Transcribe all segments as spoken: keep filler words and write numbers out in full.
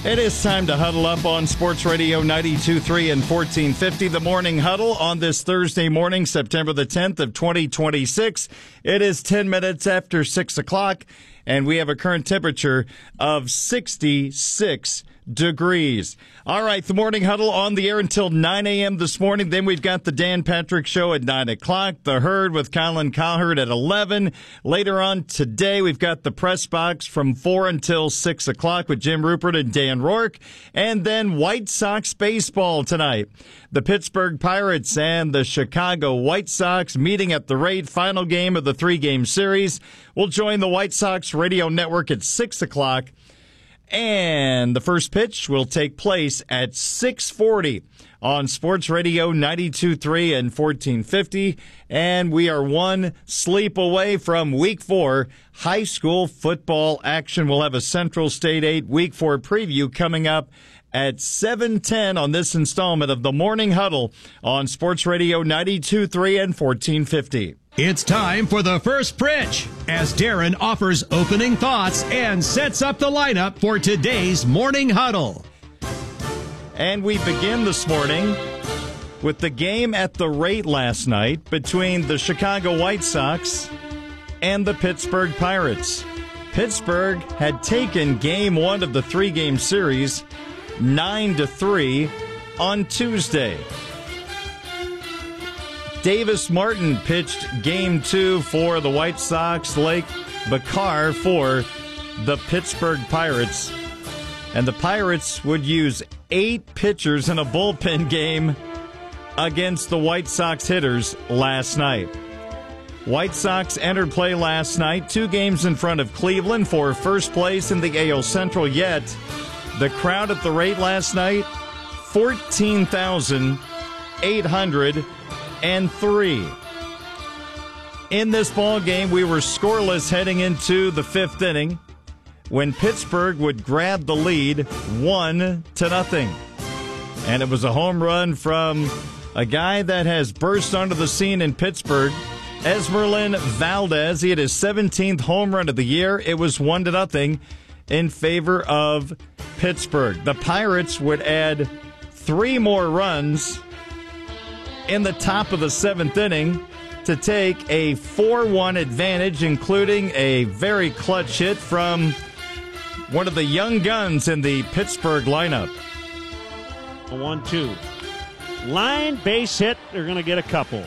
It is time to huddle up on Sports Radio ninety-two point three and fourteen fifty. The Morning Huddle on this Thursday morning, September the tenth of twenty twenty-six. It is ten minutes after six o'clock, and we have a current temperature of sixty-six degrees. All right, the Morning Huddle on the air until nine a.m. this morning. Then we've got the Dan Patrick Show at nine o'clock. The Herd with Colin Cowherd at eleven. Later on today, we've got the Press Box from four until six o'clock with Jim Rupert and Dan Rourke. And then White Sox baseball tonight. The Pittsburgh Pirates and the Chicago White Sox meeting at the rate. Final game of the three-game series. We'll join the White Sox radio network at six o'clock. And the first pitch will take place at six forty on Sports Radio ninety-two point three and fourteen fifty. And we are one sleep away from Week four high school football action. We'll have a Central State eight Week four preview coming up at seven ten on this installment of the Morning Huddle on Sports Radio ninety-two point three and fourteen fifty. It's time for the first pitch as Darren offers opening thoughts and sets up the lineup for today's Morning Huddle. And we begin this morning with the game at the rate last night between the Chicago White Sox and the Pittsburgh Pirates. Pittsburgh had taken game one of the three-game series nine to three on Tuesday. Davis Martin pitched game two for the White Sox. Lake Bakar for the Pittsburgh Pirates. And the Pirates would use eight pitchers in a bullpen game against the White Sox hitters last night. White Sox entered play last night, two games in front of Cleveland for first place in the A L Central. Yet, the crowd at the rate last night, fourteen thousand eight hundred three. In this ball game, we were scoreless heading into the fifth inning when Pittsburgh would grab the lead one to nothing. And it was a home run from a guy that has burst onto the scene in Pittsburgh, Esmeralyn Valdez. He had his seventeenth home run of the year. It was one to nothing in favor of Pittsburgh. The Pirates would add three more runs in the top of the seventh inning to take a four one advantage, including a very clutch hit from one of the young guns in the Pittsburgh lineup. A one two. Line base hit. They're going to get a couple.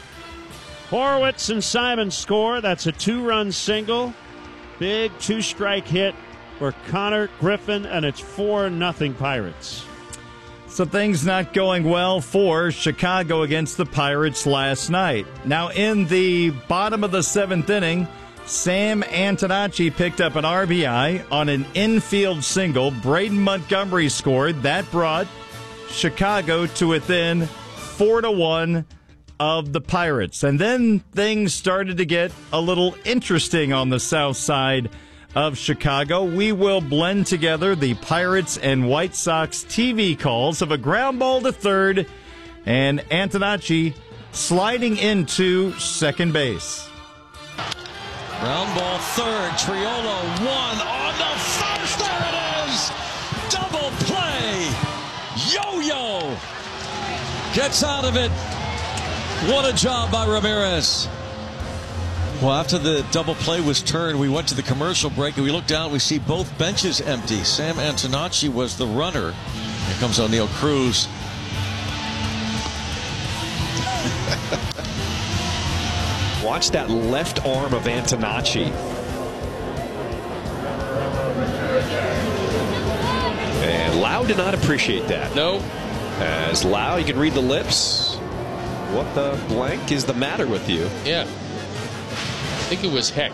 Horwitz and Simon score. That's a two-run single. Big two-strike hit for Connor Griffin, and it's four nothing Pirates. So things not going well for Chicago against the Pirates last night. Now in the bottom of the seventh inning, Sam Antonacci picked up an R B I on an infield single. Braden Montgomery scored. That brought Chicago to within four to one of the Pirates. And then things started to get a little interesting on the south side of Chicago. We will blend together the Pirates and White Sox T V calls of a ground ball to third and Antonacci sliding into second base. Ground ball third, Triolo one on the first, there it is! Double play! Yo-yo! Gets out of it. What a job by Ramirez. Well, after the double play was turned, we went to the commercial break, and we look down, we see both benches empty. Sam Antonacci was the runner. Here comes O'Neal Cruz. Watch that left arm of Antonacci. And Lau did not appreciate that. No. As Lau, you can read the lips. What the blank is the matter with you? Yeah. I think it was heck.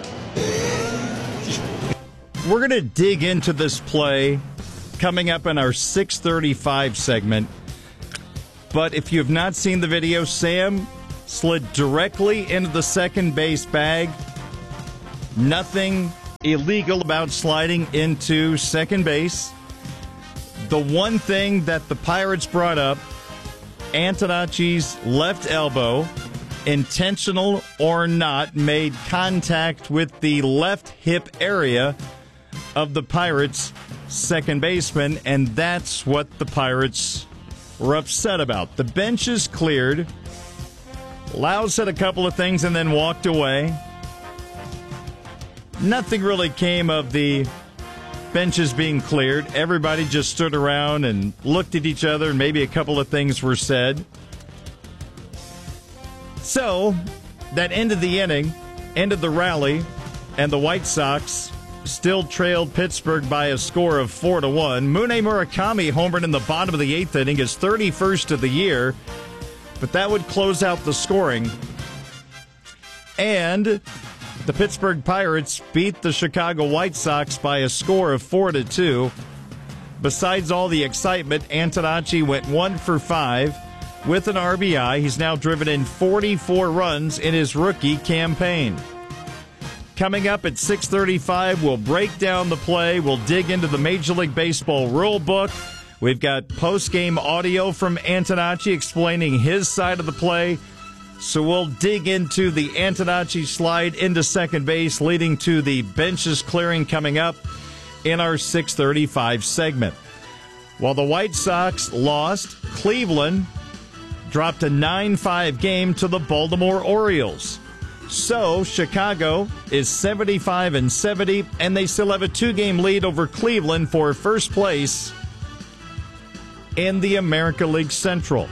We're going to dig into this play coming up in our six thirty-five segment. But if you have not seen the video, Sam slid directly into the second base bag. Nothing illegal about sliding into second base. The one thing that the Pirates brought up, Antonacci's left elbow, intentional or not, made contact with the left hip area of the Pirates second baseman, and that's what the Pirates were upset about. The bench is cleared. Lau said a couple of things and then walked away. Nothing really came of the benches being cleared. Everybody just stood around and looked at each other, and maybe a couple of things were said. So, that ended the inning, ended the rally, and the White Sox still trailed Pittsburgh by a score of four to one. Mune Murakami homered in the bottom of the eighth inning, his thirty-first of the year, but that would close out the scoring. And the Pittsburgh Pirates beat the Chicago White Sox by a score of four to two. Besides all the excitement, Antonacci went one for five with an R B I. He's now driven in forty-four runs in his rookie campaign. Coming up at six thirty-five, we'll break down the play. We'll dig into the Major League Baseball rule book. We've got post-game audio from Antonacci explaining his side of the play. So we'll dig into the Antonacci slide into second base, leading to the benches clearing coming up in our six thirty-five segment. While the White Sox lost, Cleveland dropped a nine five game to the Baltimore Orioles. So Chicago is seventy-five and seventy, and they still have a two-game lead over Cleveland for first place in the American League Central.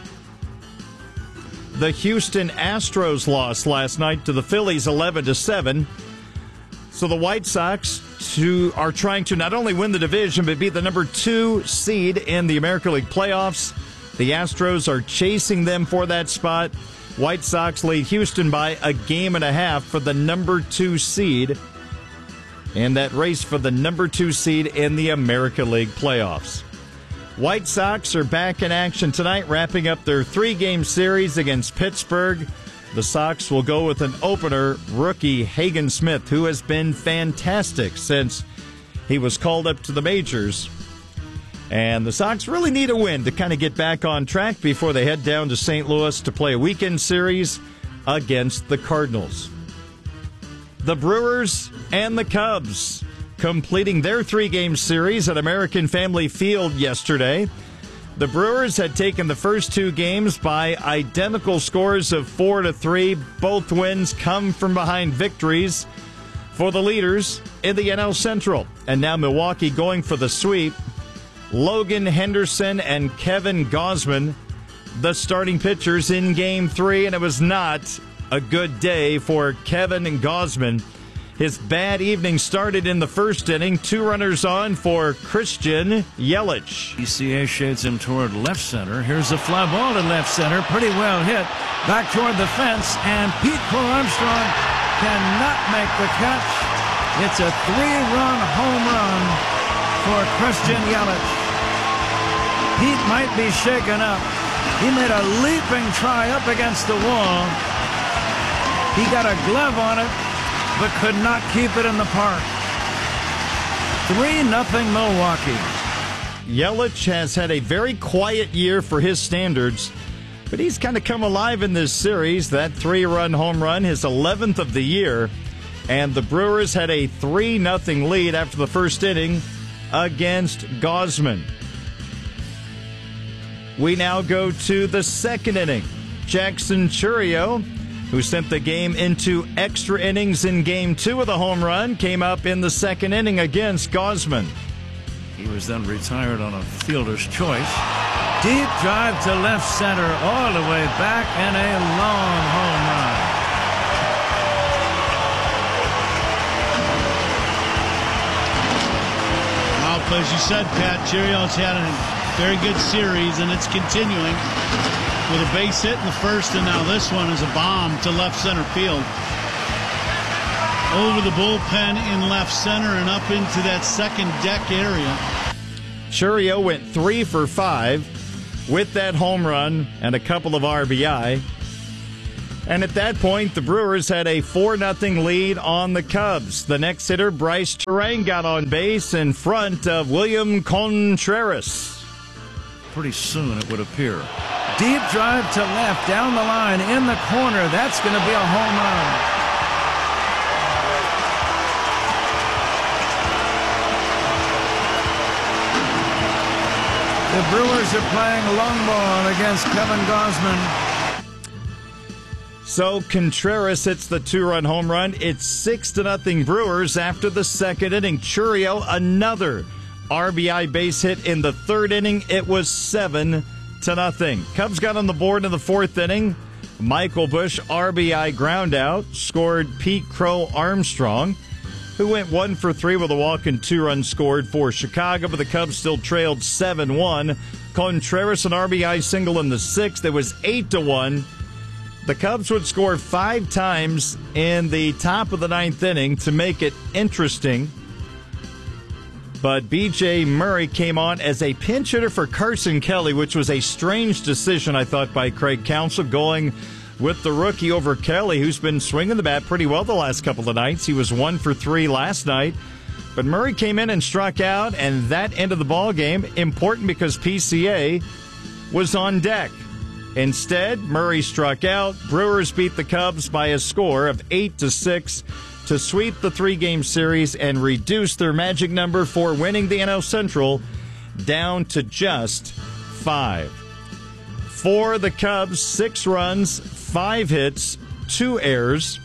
The Houston Astros lost last night to the Phillies eleven to seven. So the White Sox who are trying to not only win the division but beat the number two seed in the American League playoffs. The Astros are chasing them for that spot. White Sox lead Houston by a game and a half for the number two seed in that race for the number two seed in the American League playoffs. White Sox are back in action tonight, wrapping up their three-game series against Pittsburgh. The Sox will go with an opener, rookie Hagen Smith, who has been fantastic since he was called up to the majors. And the Sox really need a win to kind of get back on track before they head down to Saint Louis to play a weekend series against the Cardinals. The Brewers and the Cubs completing their three-game series at American Family Field yesterday. The Brewers had taken the first two games by identical scores of four to three. Both wins come from behind victories for the leaders in the N L Central. And now Milwaukee going for the sweep. Logan Henderson and Kevin Gausman, the starting pitchers in Game three, and it was not a good day for Kevin Gausman. His bad evening started in the first inning. Two runners on for Christian Yelich. E C A shades him toward left center. Here's a fly ball to left center. Pretty well hit. Back toward the fence, and Pete Crow Armstrong cannot make the catch. It's a three-run home run for Christian Yelich. Pete might be shaken up. He made a leaping try up against the wall. He got a glove on it, but could not keep it in the park. three nothing Milwaukee. Yelich has had a very quiet year for his standards, but he's kind of come alive in this series. That three-run home run, his eleventh of the year, and the Brewers had a three nothing lead after the first inning against Gausman. We now go to the second inning. Jackson Chourio, who sent the game into extra innings in Game two of the home run, came up in the second inning against Gausman. He was then retired on a fielder's choice. Deep drive to left center all the way back, and a long home run. Well, as you said, Pat, Chourio's had a very good series, and it's continuing with a base hit in the first, and now this one is a bomb to left center field. Over the bullpen in left center and up into that second deck area. Chourio went three for five with that home run and a couple of R B I. And at that point, the Brewers had a four nothing lead on the Cubs. The next hitter, Bryce Terang, got on base in front of William Contreras. Pretty soon, it would appear. Deep drive to left, down the line, in the corner. That's going to be a home run. The Brewers are playing long ball against Kevin Gausman. So Contreras hits the two-run home run. It's six to nothing Brewers after the second inning. Chourio, another R B I base hit in the third inning. It was seven to nothing. Cubs got on the board in the fourth inning. Michael Busch, R B I ground out, scored Pete Crow Armstrong, who went one for three with a walk and two runs scored for Chicago, but the Cubs still trailed seven one. Contreras, an R B I single in the sixth. It was eight to one. The Cubs would score five times in the top of the ninth inning to make it interesting. But B J Murray came on as a pinch hitter for Carson Kelly, which was a strange decision, I thought, by Craig Counsell, going with the rookie over Kelly, who's been swinging the bat pretty well the last couple of nights. He was one for three last night. But Murray came in and struck out, and that ended the ball game. Important because P C A was on deck. Instead, Murray struck out. Brewers beat the Cubs by a score of eight to six to sweep the three-game series and reduce their magic number for winning the N L Central down to just five. For the Cubs, six runs, five hits, two errors.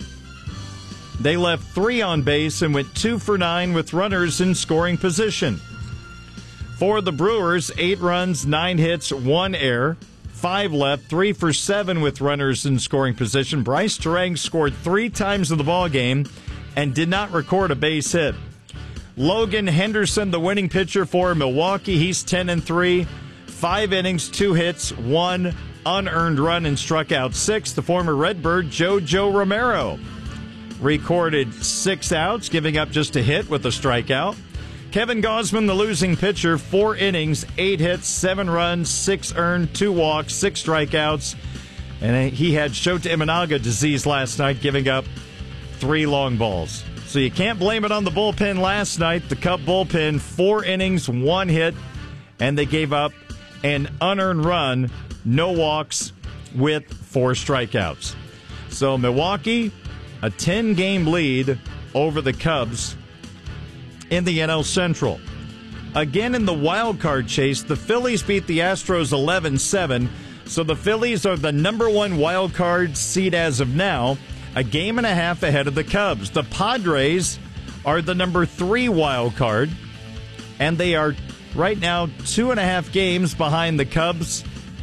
They left three on base and went two for nine with runners in scoring position. For the Brewers, eight runs, nine hits, one error. Five left, three for seven with runners in scoring position. Bryce Terang scored three times in the ballgame and did not record a base hit. Logan Henderson, the winning pitcher for Milwaukee, he's ten and three. Five innings, two hits, one unearned run, and struck out six. The former Redbird, Jojo Romero, recorded six outs, giving up just a hit with a strikeout. Kevin Gausman, the losing pitcher, four innings, eight hits, seven runs, six earned, two walks, six strikeouts. And he had Shota Imanaga disease last night, giving up three long balls. So you can't blame it on the bullpen last night. The Cub bullpen, four innings, one hit, and they gave up an unearned run, no walks, with four strikeouts. So Milwaukee, a ten-game lead over the Cubs in the N L Central. Again, in the wild card chase, the Phillies beat the Astros eleven seven. So the Phillies are the number one wild card seed as of now, a game and a half ahead of the Cubs. The Padres are the number three wild card, and they are right now two and a half games behind the Cubs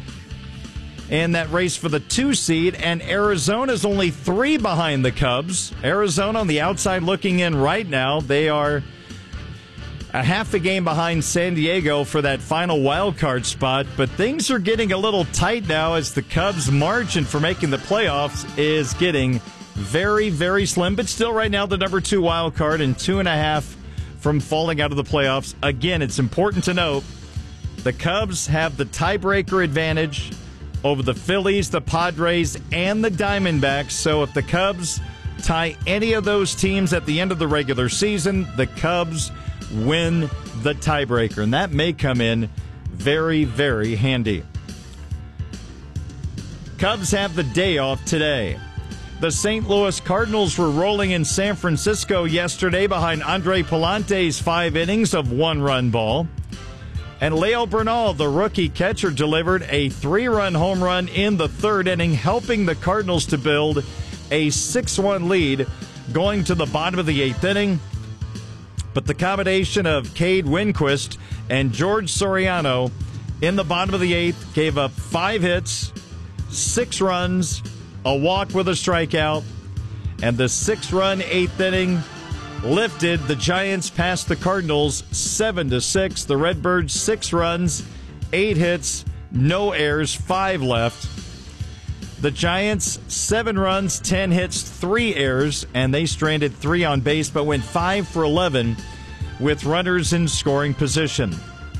in that race for the two seed, and Arizona's only three behind the Cubs. Arizona on the outside looking in right now. They are a half a game behind San Diego for that final wild card spot, but things are getting a little tight now as the Cubs' margin for making the playoffs is getting very, very slim, but still right now the number two wild card and two and a half from falling out of the playoffs. Again, it's important to note the Cubs have the tiebreaker advantage over the Phillies, the Padres, and the Diamondbacks. So if the Cubs tie any of those teams at the end of the regular season, the Cubs win the tiebreaker, and that may come in very, very handy. Cubs have the day off today. The Saint Louis Cardinals were rolling in San Francisco yesterday behind Andre Palante's five innings of one-run ball. And Leo Bernal, the rookie catcher, delivered a three-run home run in the third inning, helping the Cardinals to build a six one lead going to the bottom of the eighth inning. But the combination of Cade Winquist and George Soriano in the bottom of the eighth gave up five hits, six runs, a walk with a strikeout, and the six-run eighth inning lifted the Giants past the Cardinals seven to six. The Redbirds, six runs, eight hits, no errors, five left. The Giants, seven runs, ten hits, three errors, and they stranded three on base, but went five for eleven with runners in scoring position.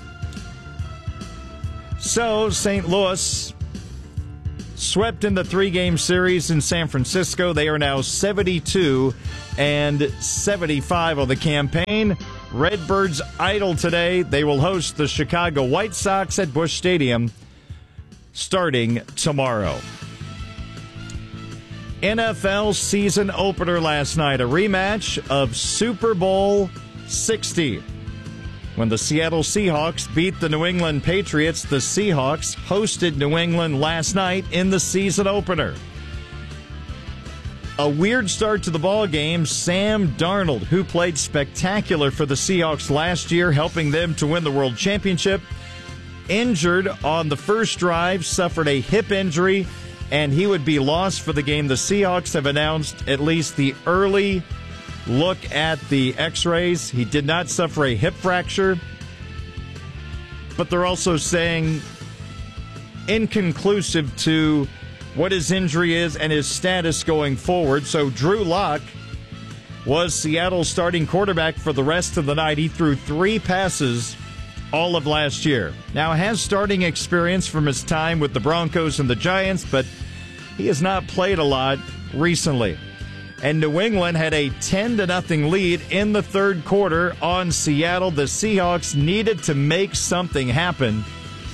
So, Saint Louis swept in the three-game series in San Francisco. They are now seventy-two and seventy-five on the campaign. Redbirds idle today. They will host the Chicago White Sox at Busch Stadium starting tomorrow. N F L season opener last night, a rematch of Super Bowl sixty. when the Seattle Seahawks beat the New England Patriots. The Seahawks hosted New England last night in the season opener. A weird start to the ball game. Sam Darnold, who played spectacular for the Seahawks last year, helping them to win the World Championship, injured on the first drive, suffered a hip injury, and he would be lost for the game. The Seahawks have announced at least the early look at the x-rays. He did not suffer a hip fracture, but they're also saying inconclusive to what his injury is and his status going forward. So Drew Lock was Seattle's starting quarterback for the rest of the night. He threw three passes all of last year. Now has starting experience from his time with the Broncos and the Giants, but he has not played a lot recently. And New England had a ten to nothing lead in the third quarter on Seattle. The Seahawks needed to make something happen,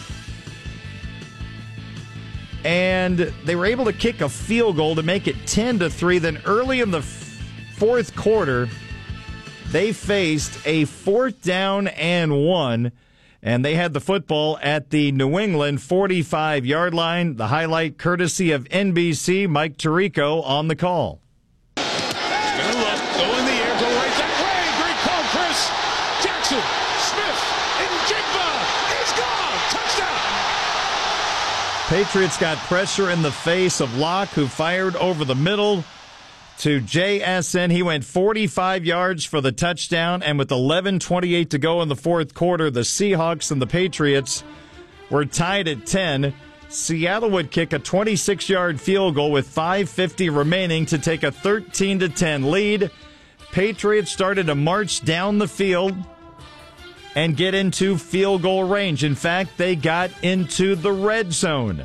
and they were able to kick a field goal to make it ten to three. Then early in the f- fourth quarter, they faced a fourth down and one, and they had the football at the New England forty-five-yard line. The highlight courtesy of N B C, Mike Tirico on the call. Gonna look, go in the air, go right that way. Great call, Chris. Jackson, Smith, and Jigba. He's gone. Touchdown. Patriots got pressure in the face of Locke, who fired over the middle to J S N. He went forty-five yards for the touchdown, and with eleven twenty-eight to go in the fourth quarter, the Seahawks and the Patriots were tied at ten. Seattle would kick a twenty-six-yard field goal with five fifty remaining to take a thirteen to ten lead. Patriots started to march down the field and get into field goal range. In fact, they got into the red zone.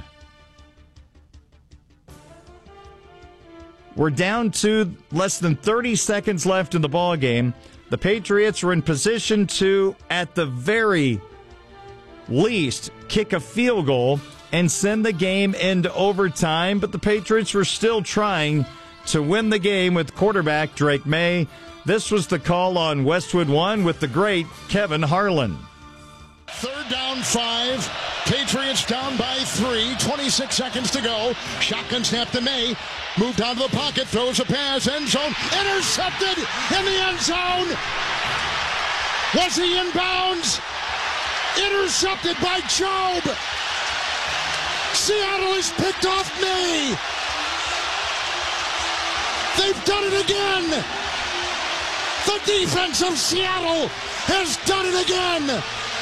We're down to less than thirty seconds left in the ball game. The Patriots were in position to, at the very least, kick a field goal and send the game into overtime, but the Patriots were still trying to win the game with quarterback Drake May. This was the call on Westwood One with the great Kevin Harlan. Third down, five. Patriots down by three. twenty-six seconds to go. Shotgun snap to May. Moved out of the pocket. Throws a pass. End zone. Intercepted in the end zone. Was he in bounds? Intercepted by Jobe. Seattle has picked off May. They've done it again. The defense of Seattle has done it again.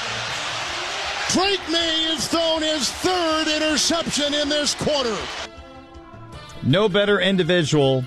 Drake May has thrown his third interception in this quarter. No better individual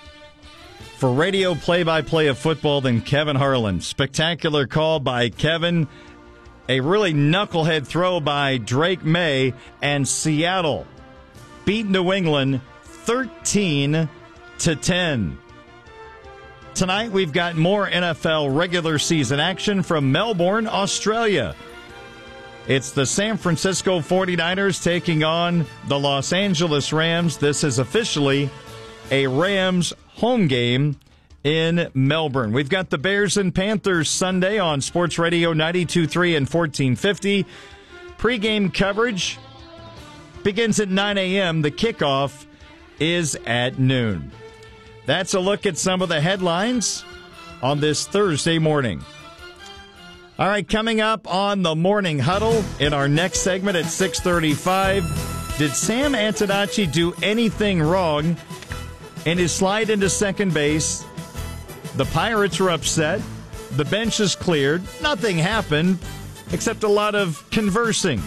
for radio play-by-play of football than Kevin Harlan. Spectacular call by Kevin. A really knucklehead throw by Drake May, and Seattle beat New England thirteen to ten. Tonight we've got more N F L regular season action from Melbourne, Australia. It's the San Francisco forty-niners taking on the Los Angeles Rams. This is officially a Rams home game in Melbourne. We've got the Bears and Panthers Sunday on Sports Radio ninety-two point three and fourteen fifty. Pre-game coverage begins at nine a.m. The kickoff is at noon. That's a look at some of the headlines on this Thursday morning. All right, coming up on the Morning Huddle in our next segment at six thirty-five, did Sam Antonacci do anything wrong in his slide into second base? The Pirates were upset. The bench is cleared. Nothing happened except a lot of conversing.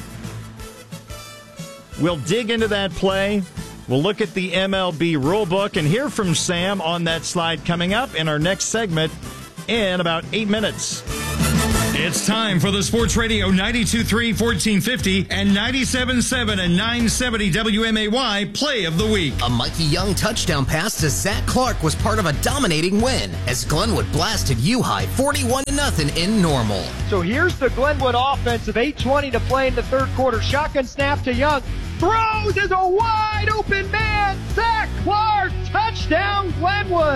We'll dig into that play. We'll look at the M L B rulebook and hear from Sam on that slide coming up in our next segment in about eight minutes. It's time for the Sports Radio ninety-two point three, fourteen fifty and ninety-seven point seven and nine seventy W M A Y Play of the Week. A Mikey Young touchdown pass to Zach Clark was part of a dominating win as Glenwood blasted U-High forty-one to nothing in Normal. So here's the Glenwood offense of eight twenty to play in the third quarter. Shotgun snap to Young. Throws is a wide open man. Zach Clark, touchdown Glenwood.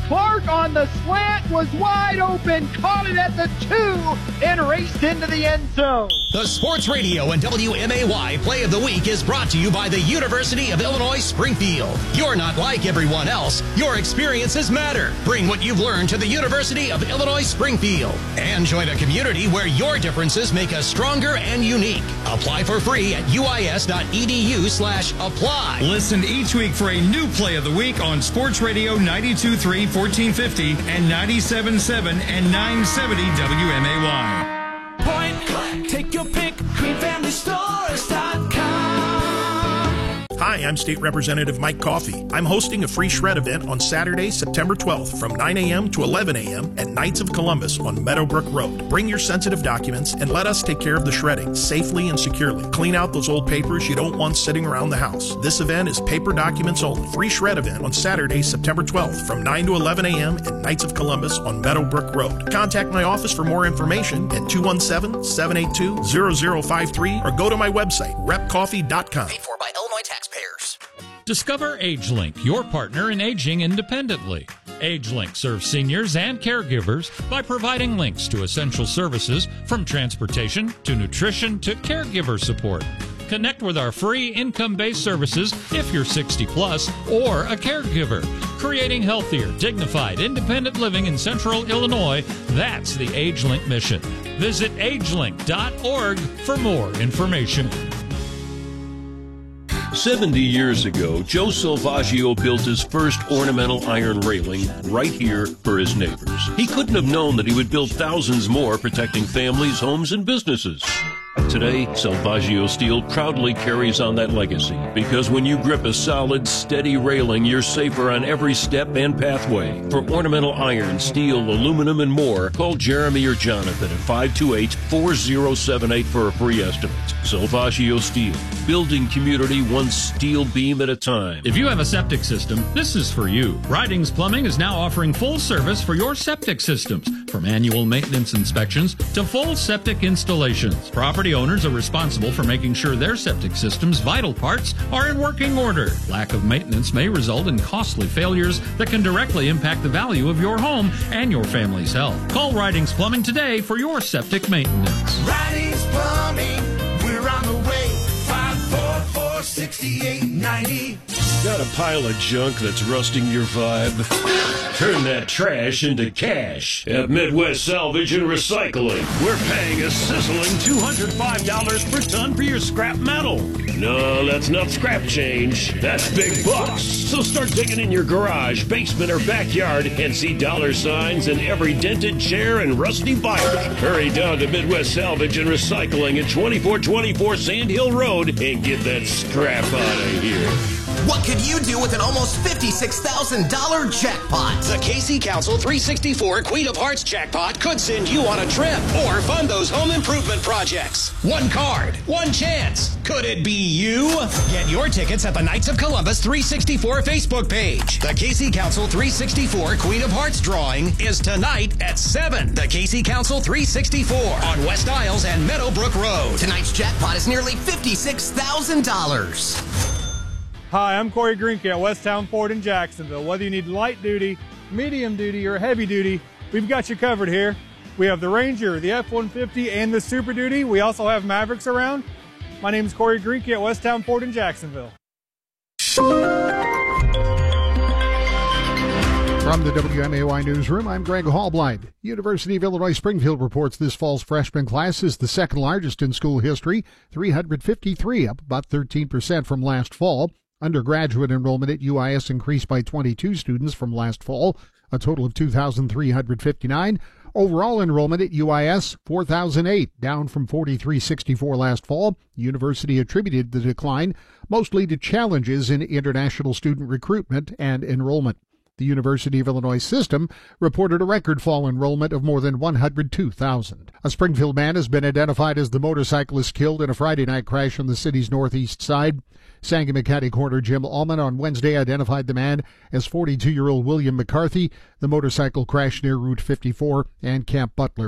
Clark on the slant was wide open, caught it at the two, and raced into the end zone. The Sports Radio and W M A Y Play of the Week is brought to you by the University of Illinois Springfield. You're not like everyone else. Your experiences matter. Bring what you've learned to the University of Illinois Springfield and join a community where your differences make us stronger and unique. Apply for free at uis.edu slash apply. Listen each week for a new Play of the Week on Sports Radio ninety-two point three, fourteen fifty and ninety-seven point seven and nine seventy W M A Y. Point blank. Take your pick. green family stores dot com. Hi, I'm State Representative Mike Coffey. I'm hosting a free shred event on Saturday, September twelfth from nine a.m. to eleven a.m. at Knights of Columbus on Meadowbrook Road. Bring your sensitive documents and let us take care of the shredding safely and securely. Clean out those old papers you don't want sitting around the house. This event is paper documents only. Free shred event on Saturday, September twelfth from nine to eleven a.m. at Knights of Columbus on Meadowbrook Road. Contact my office for more information at two one seven, seven eight two, zero zero five three or go to my website, rep coffee dot com. Paid for by Illinois taxpayers. Discover AgeLink, your partner in aging independently. AgeLink serves seniors and caregivers by providing links to essential services from transportation to nutrition to caregiver support. Connect with our free income-based services if you're sixty plus or a caregiver. Creating healthier, dignified, independent living in Central Illinois, that's the AgeLink mission. Visit agelink dot org for more information. seventy years ago, Joe Salvaggio built his first ornamental iron railing right here for his neighbors. He couldn't have known that he would build thousands more protecting families, homes, and businesses. Today, Salvaggio Steel proudly carries on that legacy because when you grip a solid, steady railing, you're safer on every step and pathway. For ornamental iron, steel, aluminum, and more, call Jeremy or Jonathan at five two eight, four zero seven eight for a free estimate. Salvaggio Steel, building community one steel beam at a time. If you have a septic system, this is for you. Ridings Plumbing is now offering full service for your septic systems, from annual maintenance inspections to full septic installations. Property owners are responsible for making sure their septic system's vital parts are in working order. Lack of maintenance may result in costly failures that can directly impact the value of your home and your family's health. Call Ridings Plumbing today for your septic maintenance. Ridings Plumbing, we're on the way. five four four, six eight nine zero. Got a pile of junk that's rusting your vibe? Turn that trash into cash at Midwest Salvage and Recycling. We're paying a sizzling two hundred five dollars per ton for your scrap metal. No, that's not scrap change. That's big bucks. So start digging in your garage, basement, or backyard and see dollar signs in every dented chair and rusty bike. Hurry down to Midwest Salvage and Recycling at twenty-four twenty-four Sand Hill Road and get that scrap out of here. What could you do with an almost fifty-six thousand dollars jackpot? The K C Council three sixty-four Queen of Hearts jackpot could send you on a trip or fund those home improvement projects. One card, one chance. Could it be you? Get your tickets at the Knights of Columbus three sixty-four Facebook page. The K C Council three sixty-four Queen of Hearts drawing is tonight at seven. The K C Council three sixty-four on West Isles and Meadowbrook Road. Tonight's jackpot is nearly fifty-six thousand dollars. Hi, I'm Corey Greenke at Westtown Ford in Jacksonville. Whether you need light duty, medium duty, or heavy duty, we've got you covered here. We have the Ranger, the F one fifty, and the Super Duty. We also have Mavericks around. My name is Corey Greenke at Westtown Ford in Jacksonville. From the W M A Y Newsroom, I'm Greg Hallblind. University of Illinois Springfield reports this fall's freshman class is the second largest in school history, three hundred fifty-three, up about thirteen percent from last fall. Undergraduate enrollment at U I S increased by twenty-two students from last fall, a total of two thousand three hundred fifty-nine. Overall enrollment at U I S, four thousand eight, down from forty-three sixty-four last fall. The university attributed the decline mostly to challenges in international student recruitment and enrollment. The University of Illinois system reported a record fall enrollment of more than one hundred two thousand. A Springfield man has been identified as the motorcyclist killed in a Friday night crash on the city's northeast side. Sangamon County Coroner Jim Allman on Wednesday identified the man as forty-two-year-old William McCarthy. The motorcycle crashed near Route fifty-four and Camp Butler.